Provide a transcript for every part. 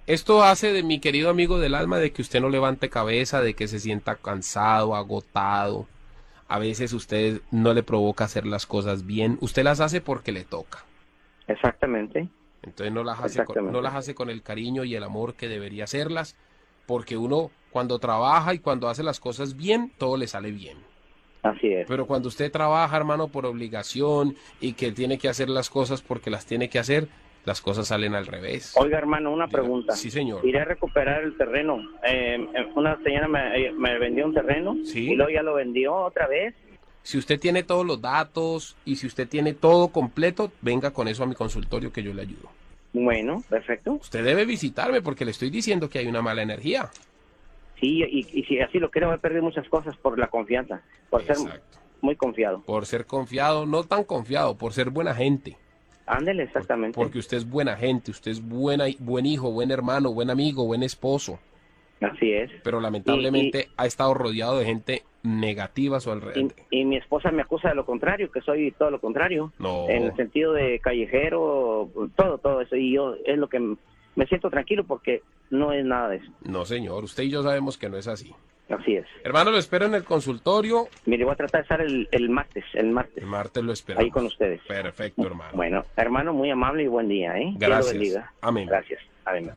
Esto hace de mi querido amigo del alma de que usted no levante cabeza, de que se sienta cansado, agotado. A veces usted no le provoca hacer las cosas bien. Usted las hace porque le toca. Exactamente, Entonces no exactamente. las hace con el cariño y el amor que debería hacerlas. Porque uno cuando trabaja y cuando hace las cosas bien, todo le sale bien. Así es. Pero cuando usted trabaja, hermano, por obligación y que tiene que hacer las cosas porque las tiene que hacer, las cosas salen al revés. Oiga, hermano, una pregunta. Sí, señor. Iré a recuperar el terreno. Una señora me vendió un terreno y Sí. luego ya lo vendió otra vez. Si usted tiene todos los datos y si usted tiene todo completo, venga con eso a mi consultorio que yo le ayudo. Bueno, perfecto. Usted debe visitarme porque le estoy diciendo que hay una mala energía. Sí, y si así lo creo, he perdido muchas cosas por la confianza, por ser Exacto. muy confiado. Por ser confiado, no tan confiado, por ser buena gente. Ándele, exactamente. Porque usted es buena gente, usted es buen hijo, buen hermano, buen amigo, buen esposo. Así es. Pero Y, y, lamentablemente ha estado rodeado de gente negativa a su alrededor. y mi esposa me acusa de lo contrario, que soy todo lo contrario, en el No, sentido de callejero, todo eso. Y yo es lo que me siento tranquilo porque no es nada de eso. no señor, usted y yo sabemos que no es así. Así es. Hermano, lo espero en el consultorio. Mire, voy a tratar de estar el martes, El martes lo ahí con esperamos. ustedes. Perfecto, hermano. Bueno, hermano, muy amable y buen día, ¿eh? Dios lo Gracias. bendiga. Amén. Gracias. Amén.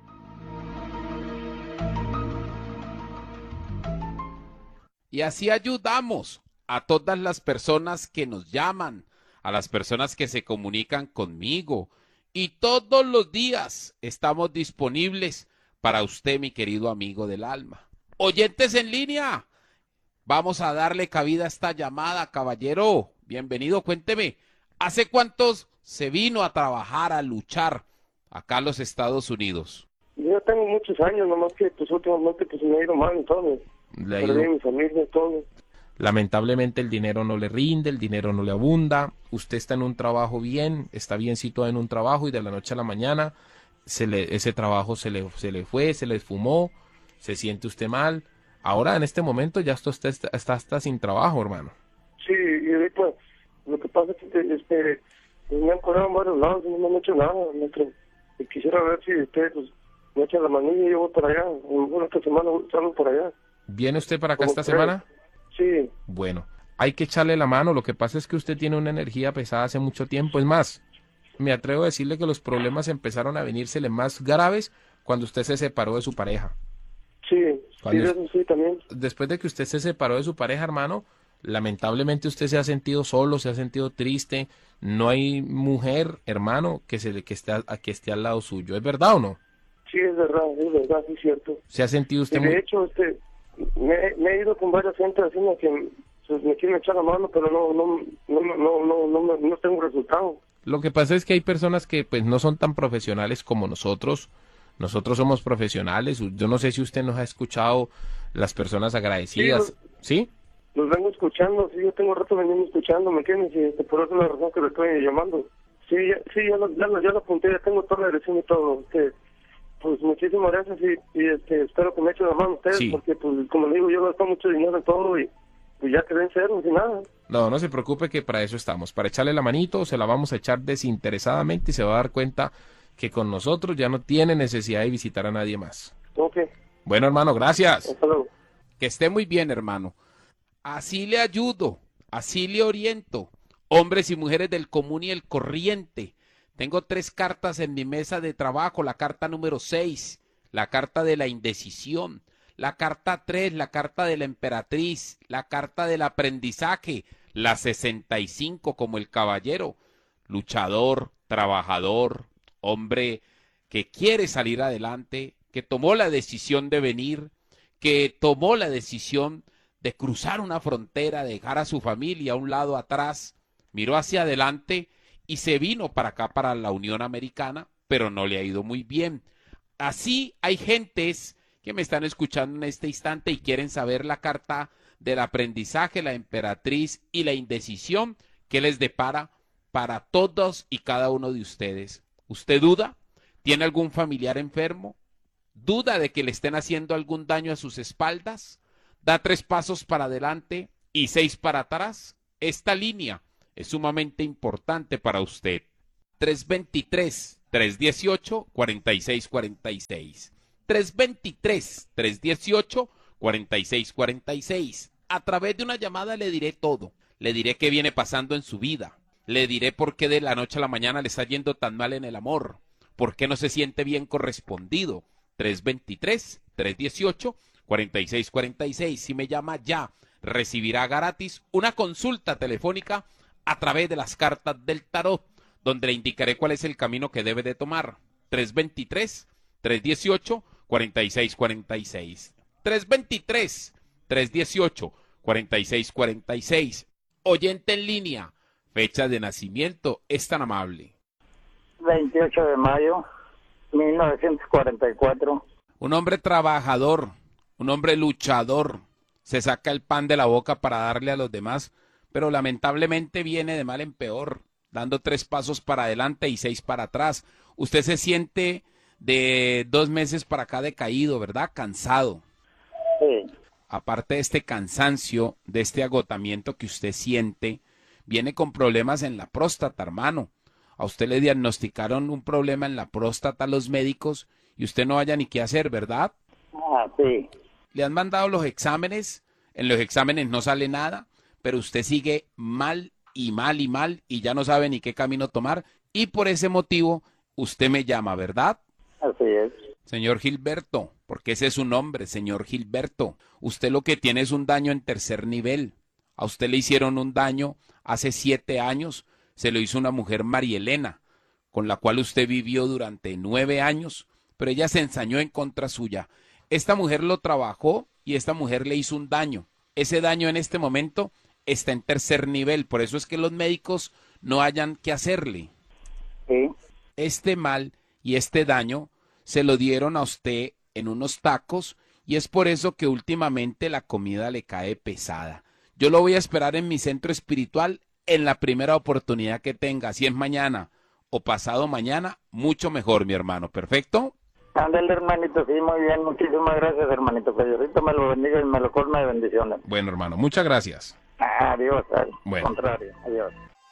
Y así ayudamos a todas las personas que nos llaman, a las personas que se comunican conmigo. Y todos los días estamos disponibles para usted, mi querido amigo del alma. Oyentes en línea, vamos a darle cabida a esta llamada, caballero. Bienvenido, cuénteme. ¿Hace cuántos se vino a trabajar, a luchar acá en los Estados Unidos? Yo tengo muchos años, nomás que pues últimamente pues me ha ido mal en todo. Le ha Perdí ido. mi familia, todo. Lamentablemente el dinero no le rinde, el dinero no le abunda. Usted está en un trabajo bien, está bien situado en un trabajo y de la noche a la mañana ese trabajo se le fue, se le esfumó, se siente usted mal. Ahora en este momento ya usted está hasta sin trabajo, hermano. Sí, y ahorita lo que pasa es que pues, me han cobrado en varios lados y no me han hecho nada, maestro. Y quisiera ver si usted pues, me echa la manilla y yo voy para allá. A lo mejor esta semana salgo por allá. ¿Viene usted para acá Como esta cree. semana? Sí, Bueno, hay que echarle la mano. Lo que pasa es que usted tiene una energía pesada hace mucho tiempo. Es más, me atrevo a decirle que los problemas empezaron a venírsele más graves cuando usted se separó de su pareja. sí, sí, Cuando, de eso sí también. después de que usted se separó de su pareja, hermano, lamentablemente usted se ha sentido solo, se ha sentido triste. No hay mujer, hermano, que esté al lado suyo. ¿Es verdad o no? Sí, es verdad, sí es cierto. Se ha sentido Y usted de muy... hecho, me he ido con varias gente así que pues, me quieren echar la mano, pero no tengo resultado. Lo que pasa es que hay personas que pues no son tan profesionales como nosotros. Nosotros somos profesionales. Yo no sé si usted nos ha escuchado las personas Sí, agradecidas. ¿Sí? los vengo escuchando, sí, yo tengo rato veniendo escuchando, ¿me entiendes? Y por eso es la razón que le estoy llamando. Sí, ya lo apunté, ya tengo toda la dirección y todo. Pues muchísimas gracias y espero que me echen la mano ustedes, Sí. porque pues como le digo, yo gasto mucho dinero en todo y pues ya quedé en cero, sin nada. No, no se preocupe que para eso estamos. Para echarle la manito, se la vamos a echar desinteresadamente y se va a dar cuenta que con nosotros ya no tiene necesidad de visitar a nadie más. Ok, Bueno, hermano, gracias. hasta luego. Que esté muy bien, hermano. Así le ayudo, así le oriento. Hombres y mujeres del común y el corriente. Tengo 3 cartas en mi mesa de trabajo. La carta número 6, la carta de la indecisión. La carta 3, la carta de la emperatriz. La carta del aprendizaje. La 65 como el caballero. Luchador, trabajador, hombre que quiere salir adelante, que tomó la decisión de venir, que tomó la decisión de cruzar una frontera, de dejar a su familia a un lado atrás, miró hacia adelante y se vino para acá, para la Unión Americana, pero no le ha ido muy bien. Así hay gentes que me están escuchando en este instante y quieren saber la carta del aprendizaje, la emperatriz y la indecisión que les depara para todos y cada uno de ustedes. ¿Usted duda? ¿Tiene algún familiar enfermo? ¿Duda de que le estén haciendo algún daño a sus espaldas? ¿Da 3 pasos para adelante y 6 para atrás? Esta línea es sumamente importante para usted. 323-318-4646. 323-318-4646. A través de una llamada le diré todo. Le diré qué viene pasando en su vida. Le diré por qué de la noche a la mañana le está yendo tan mal en el amor. Por qué no se siente bien correspondido. 323-318-4646. Si me llama ya, recibirá gratis una consulta telefónica a través de las cartas del tarot, donde le indicaré cuál es el camino que debe de tomar. 323-318-4646. 323-318-4646. Oyente en línea, fecha de nacimiento, es tan amable. 28 de mayo, 1944. Un hombre trabajador, un hombre luchador, se saca el pan de la boca para darle a los demás, pero lamentablemente viene de mal en peor, dando 3 pasos para adelante y 6 para atrás. Usted se siente de 2 meses para acá decaído, ¿verdad? Cansado. Sí. Aparte de este cansancio, de este agotamiento que usted siente, viene con problemas en la próstata, hermano. A usted le diagnosticaron un problema en la próstata a los médicos y usted no haya ni qué hacer, ¿verdad? Sí. Le han mandado los exámenes, en los exámenes no sale nada, pero usted sigue mal y mal y mal y ya no sabe ni qué camino tomar y por ese motivo usted me llama, ¿verdad? Así es. Señor Gilberto, porque ese es su nombre, señor Gilberto. Usted lo que tiene es un daño en tercer nivel. A usted le hicieron un daño hace 7 años, se lo hizo una mujer Marielena, con la cual usted vivió durante 9 años, pero ella se ensañó en contra suya. Esta mujer lo trabajó y esta mujer le hizo un daño. Ese daño en este momento está en tercer nivel, por eso es que los médicos no hayan qué hacerle. Sí. Este mal y este daño se lo dieron a usted en unos tacos y es por eso que últimamente la comida le cae pesada. Yo lo voy a esperar en mi centro espiritual en la primera oportunidad que tenga, si es mañana o pasado mañana, mucho mejor, mi hermano. ¿Perfecto? Ándale, hermanito, sí, muy bien. Muchísimas gracias, hermanito. Que Diosito me lo bendiga y me lo colme de bendiciones. Bueno, hermano, muchas gracias. Adiós, al Bueno. contrario. Adiós.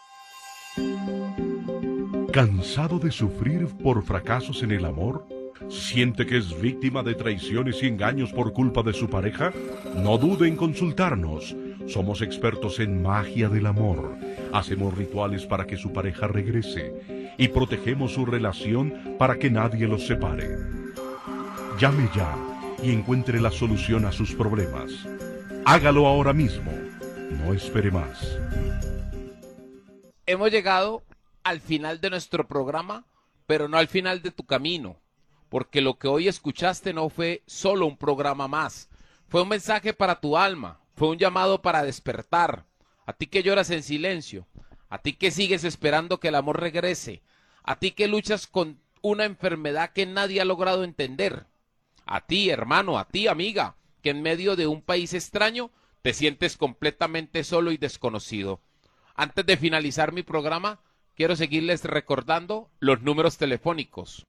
¿Cansado de sufrir por fracasos en el amor? ¿Siente que es víctima de traiciones y engaños por culpa de su pareja? No dude en consultarnos. Somos expertos en magia del amor. Hacemos rituales para que su pareja regrese y protegemos su relación para que nadie los separe. Llame ya y encuentre la solución a sus problemas. Hágalo ahora mismo. No espere más. Hemos llegado al final de nuestro programa, pero no al final de tu camino, porque lo que hoy escuchaste no fue solo un programa más, fue un mensaje para tu alma, fue un llamado para despertar, a ti que lloras en silencio, a ti que sigues esperando que el amor regrese, a ti que luchas con una enfermedad que nadie ha logrado entender, a ti hermano, a ti amiga, que en medio de un país extraño te sientes completamente solo y desconocido. Antes de finalizar mi programa, quiero seguirles recordando los números telefónicos.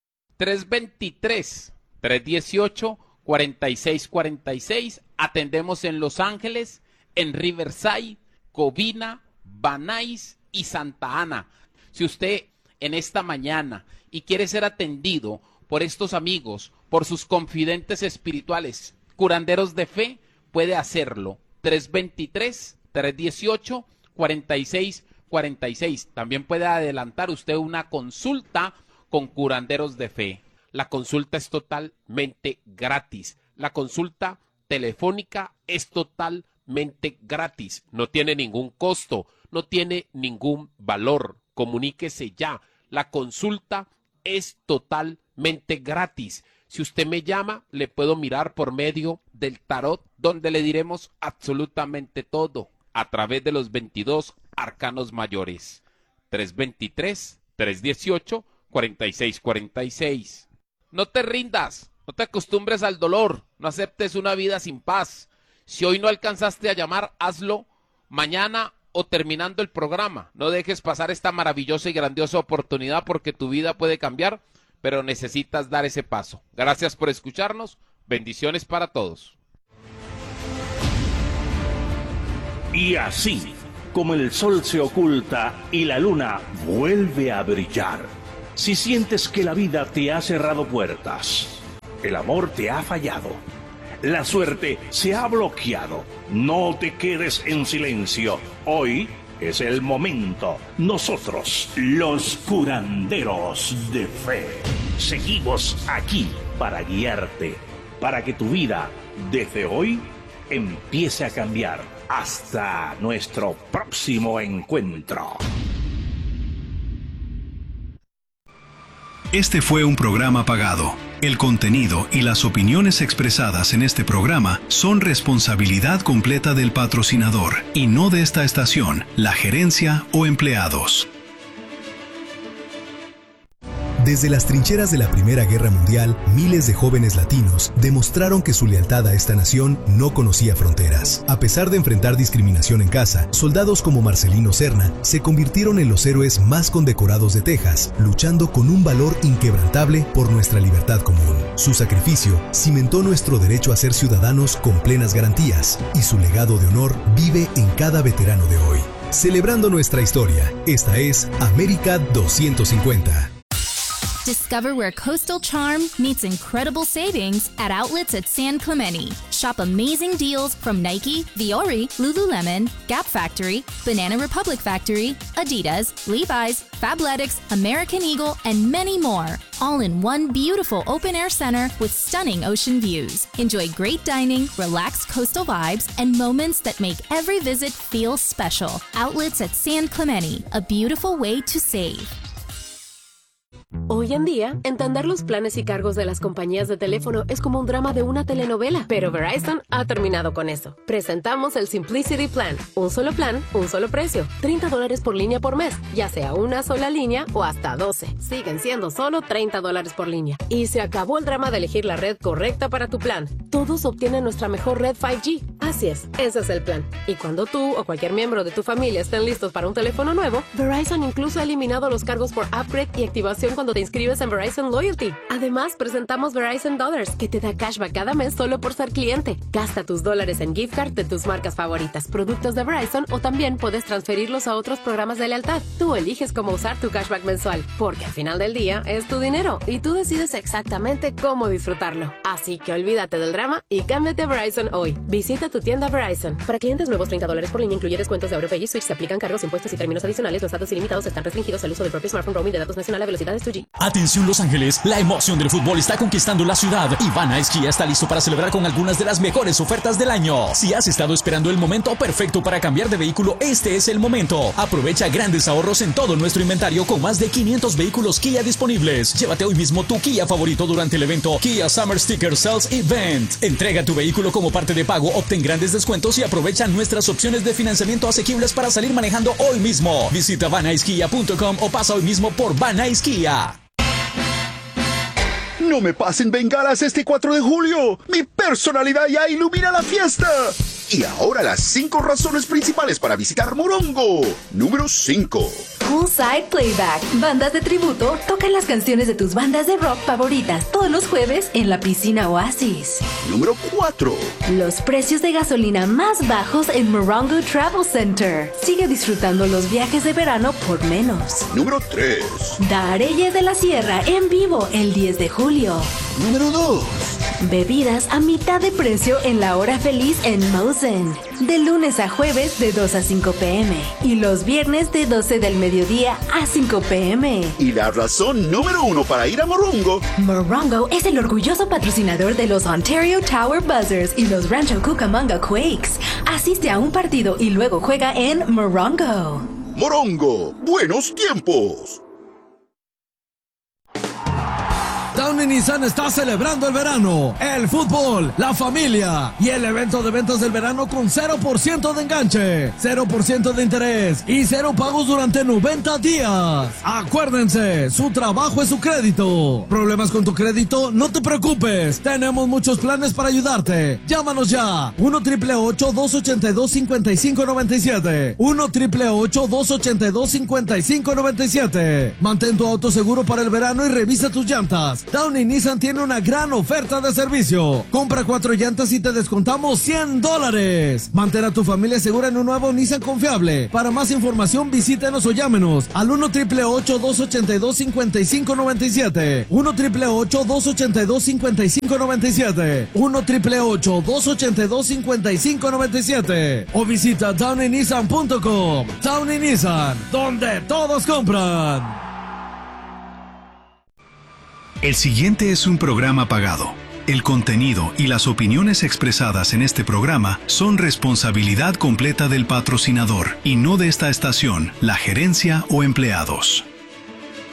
323-318-4646. Atendemos en Los Ángeles, en Riverside, Covina, Van Nuys y Santa Ana. Si usted en esta mañana y quiere ser atendido por estos amigos, por sus confidentes espirituales, curanderos de fe, puede hacerlo. 323-318-4646. También puede adelantar usted una consulta con curanderos de fe. La consulta es totalmente gratis. La consulta telefónica es totalmente gratis. No tiene ningún costo, no tiene ningún valor. Comuníquese ya. La consulta es totalmente gratis. Si usted me llama, le puedo mirar por medio del tarot, donde le diremos absolutamente todo a través de los 22 arcanos mayores. 323-318-4646. No te rindas, no te acostumbres al dolor, no aceptes una vida sin paz. Si hoy no alcanzaste a llamar, hazlo mañana o terminando el programa. No dejes pasar esta maravillosa y grandiosa oportunidad porque tu vida puede cambiar, pero necesitas dar ese paso. Gracias por escucharnos. Bendiciones para todos. Y así como el sol se oculta y la luna vuelve a brillar. Si sientes que la vida te ha cerrado puertas, el amor te ha fallado, la suerte se ha bloqueado, no te quedes en silencio. Hoy es el momento. Nosotros, los curanderos de fe, seguimos aquí para guiarte, para que tu vida desde hoy empiece a cambiar. Hasta nuestro próximo encuentro. Este fue un programa pagado. El contenido y las opiniones expresadas en este programa son responsabilidad completa del patrocinador y no de esta estación, la gerencia o empleados. Desde las trincheras de la Primera Guerra Mundial, miles de jóvenes latinos demostraron que su lealtad a esta nación no conocía fronteras. A pesar de enfrentar discriminación en casa, soldados como Marcelino Serna se convirtieron en los héroes más condecorados de Texas, luchando con un valor inquebrantable por nuestra libertad común. Su sacrificio cimentó nuestro derecho a ser ciudadanos con plenas garantías, y su legado de honor vive en cada veterano de hoy. Celebrando nuestra historia, esta es América 250. Discover where coastal charm meets incredible savings at outlets at San Clemente. Shop amazing deals from Nike, Viore, Lululemon, Gap Factory, Banana Republic Factory, Adidas, Levi's, Fabletics, American Eagle, and many more. All in one beautiful open-air center with stunning ocean views. Enjoy great dining, relaxed coastal vibes, and moments that make every visit feel special. Outlets at San Clemente, a beautiful way to save. Hoy en día, entender los planes y cargos de las compañías de teléfono es como un drama de una telenovela, pero Verizon ha terminado con eso. Presentamos el Simplicity Plan. Un solo plan, un solo precio. $30 por línea por mes, ya sea una sola línea o hasta 12. Siguen siendo solo $30 por línea. Y se acabó el drama de elegir la red correcta para tu plan. Todos obtienen nuestra mejor red 5G. Así es, ese es el plan. Y cuando tú o cualquier miembro de tu familia estén listos para un teléfono nuevo, Verizon incluso ha eliminado los cargos por upgrade y activación cuando te inscribes en Verizon Loyalty. Además, presentamos Verizon Dollars, que te da cashback cada mes solo por ser cliente. Gasta tus dólares en gift card de tus marcas favoritas, productos de Verizon, o también puedes transferirlos a otros programas de lealtad. Tú eliges cómo usar tu cashback mensual, porque al final del día es tu dinero y tú decides exactamente cómo disfrutarlo. Así que olvídate del drama y cámbiate a Verizon hoy. Visita tu tienda Verizon. Para clientes nuevos, $30 por línea incluye descuentos de AutoPay y Switch. Se aplican cargos, impuestos y términos adicionales. Los datos ilimitados están restringidos al uso del propio smartphone roaming de datos nacional a velocidades 2G. Atención Los Ángeles, la emoción del fútbol está conquistando la ciudad y Van Ice Kia está listo para celebrar con algunas de las mejores ofertas del año. Si has estado esperando el momento perfecto para cambiar de vehículo, este es el momento. Aprovecha grandes ahorros en todo nuestro inventario con más de 500 vehículos Kia disponibles. Llévate hoy mismo tu Kia favorito durante el evento Kia Summer Sticker Sales Event. Entrega tu vehículo como parte de pago, obtén grandes descuentos y aprovecha nuestras opciones de financiamiento asequibles para salir manejando hoy mismo. Visita vanaicekia.com o pasa hoy mismo por Van Ice Kia. No me pasen bengalas este 4 de julio. Mi personalidad ya ilumina la fiesta. Y ahora las 5 razones principales para visitar Morongo. Número 5. Poolside Playback. Bandas de tributo tocan las canciones de tus bandas de rock favoritas todos los jueves en la piscina Oasis. Número 4. Los precios de gasolina más bajos en Morongo Travel Center. Sigue disfrutando los viajes de verano por menos. Número 3. Dareyes de la Sierra en vivo el 10 de julio. Número 2. Bebidas a mitad de precio en la hora feliz en Mosen. De lunes a jueves de 2 a 5 p.m. Y los viernes de 12 del mediodía a 5 p.m. Y la razón número 1 para ir a Morongo. Morongo es el orgulloso patrocinador de los Ontario Tower Buzzers y los Rancho Cucamonga Quakes. Asiste a un partido y luego juega en Morongo. Morongo, buenos tiempos. Downey Nissan está celebrando el verano, el fútbol, la familia y el evento de ventas del verano con 0% de enganche, 0% de interés y 0 pagos durante 90 días. Acuérdense, su trabajo es su crédito. ¿Problemas con tu crédito? No te preocupes, tenemos muchos planes para ayudarte. Llámanos ya, 1-888-282-5597, 1-888-282-5597. Mantén tu auto seguro para el verano y revisa tus llantas. Downey Nissan tiene una gran oferta de servicio. Compra 4 llantas y te descontamos $100. Mantén a tu familia segura en un nuevo Nissan confiable. Para más información visítenos o llámenos al 1-888-282-5597. 1-888-282-5597. 1-888-282-5597. O visita downeynissan.com. Downey Nissan, donde todos compran. El siguiente es un programa pagado. El contenido y las opiniones expresadas en este programa son responsabilidad completa del patrocinador y no de esta estación, la gerencia o empleados.